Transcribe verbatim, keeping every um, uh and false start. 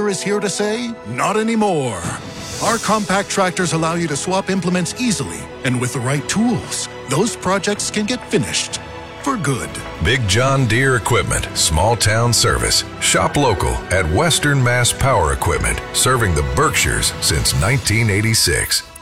Deere is here to say, not anymore. Our compact tractors allow you to swap implements easily, and with the right tools, those projects can get finished. For good. Big John Deere Equipment, small town service. Shop local at Western Mass Power Equipment, serving the Berkshires since nineteen eighty-six.